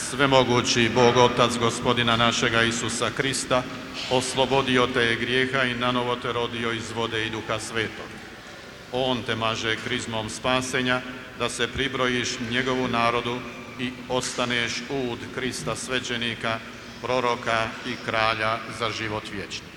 Svemogući Bog Otac Gospodina našega Isusa Krista, oslobodio te je grijeha i nanovo te rodio iz vode i Duha Svetog. On te maže krizmom spasenja, da se pribrojiš njegovu narodu i ostaneš ud Krista svećenika, proroka i kralja za život vječni.